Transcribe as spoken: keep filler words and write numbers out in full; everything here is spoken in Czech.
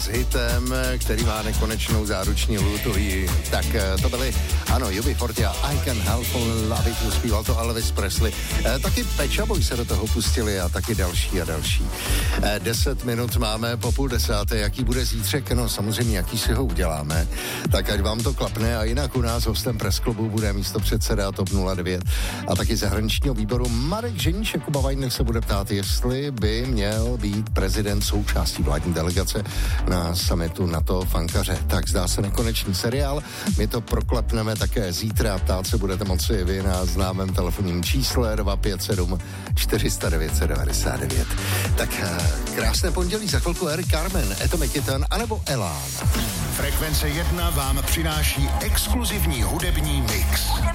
s hitem, který má nekonečnou záruční lhůtu. Tak to byly, ano, U B forty a I Can Help Love It, uspíval to Elvis Presley. E, taky Pet Boys se do toho pustili a taky další a další. E, deset minut máme po půl desáté, jaký bude zítřek, no samozřejmě, jaký si ho uděláme, tak ať vám to klapne a jinak u nás hostem Press Clubu bude místopředseda TOP nula devět a taky zahraničního výboru Marek Ženíšek. Kuba Vajnek se bude ptát, jestli by měl být prezident součástí vládní delegace na summitu NATO v Ankaře. Tak zdá se nekonečný seriál. My to proklepneme také zítra. Ptát se budete moci vy na známém telefonním čísle dva pět sedm čtyři nula devět devět devět. Tak krásné pondělí, za chvilku Eric Carmen, Atomic Kitten anebo Elán. Frekvence jedna vám přináší exkluzivní hudební mix.